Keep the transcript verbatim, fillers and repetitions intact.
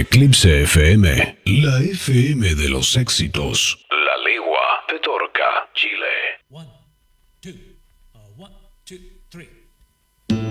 Eclipse F M, la F M de los éxitos. La Legua, Petorca, Chile. One, two, uh, one, two, three.